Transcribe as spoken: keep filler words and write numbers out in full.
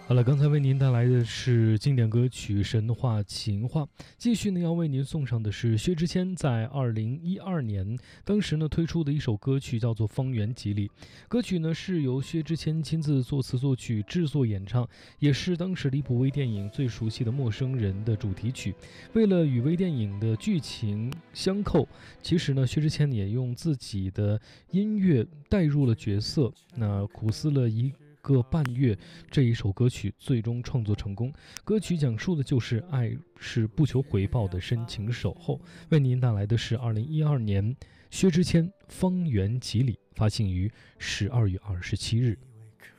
好了，刚才为您带来的是经典歌曲《神话情话》，继续呢要为您送上的是薛之谦在二零一二年当时呢推出的一首歌曲，叫做《方圆几里》。歌曲呢是由薛之谦亲自作词作曲、制作演唱，也是当时的一部微电影最熟悉的《陌生人》的主题曲。为了与微电影的剧情相扣，其实呢薛之谦也用自己的音乐带入了角色，那苦思了一个半月，这一首歌曲最终创作成功。歌曲讲述的就是爱是不求回报的深情守候。为您带来的是二零一二年薛之谦《方圆几里》，发行于十二月二十七日。